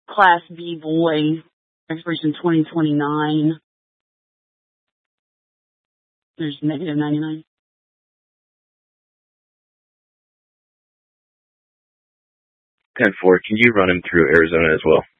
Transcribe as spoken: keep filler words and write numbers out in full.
Class B boy, expiration twenty twenty-nine. There's negative ninety-nine. ten four, can you run him through Arizona as well?